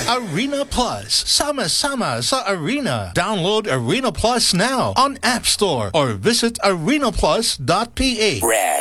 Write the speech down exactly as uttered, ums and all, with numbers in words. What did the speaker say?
Arena Plus. Sama-sama sa Arena. Download Arena Plus now on App Store or visit arena plus dot p h. Red.